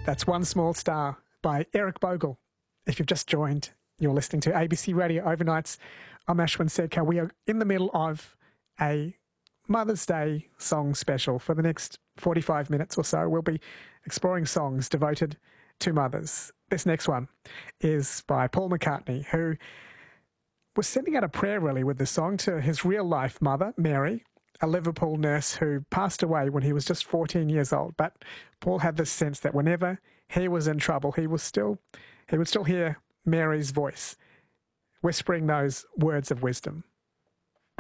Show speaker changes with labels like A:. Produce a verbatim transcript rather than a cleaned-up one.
A: That's One Small Star by Eric Bogle. If you've just joined, you're listening to A B C Radio Overnights. I'm Ashwin Sedkar. We are in the middle of a Mother's Day song special. For the next forty-five minutes or so, we'll be exploring songs devoted to mothers. This next one is by Paul McCartney, who was sending out a prayer really with this song to his real-life mother, Mary, a Liverpool nurse who passed away when he was just fourteen years old. But Paul had this sense that whenever he was in trouble, he was still he would still hear Mary's voice whispering those words of wisdom.